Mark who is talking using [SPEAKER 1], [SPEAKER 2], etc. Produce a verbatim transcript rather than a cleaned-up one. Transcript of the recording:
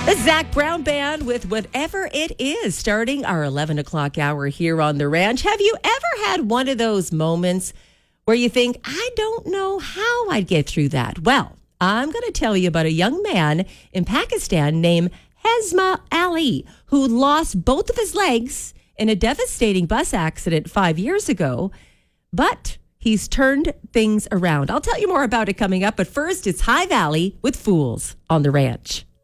[SPEAKER 1] The Zach Brown Band with Whatever It Is, starting our eleven o'clock hour here on The Ranch. Have you ever had one of those moments where you think, I don't know how I'd get through that? Well, I'm going to tell you about a young man in Pakistan named Hezma Ali, who lost both of his legs in a devastating bus accident five years ago, but he's turned things around. I'll tell you more about it coming up, but first, it's High Valley with Fools on The Ranch.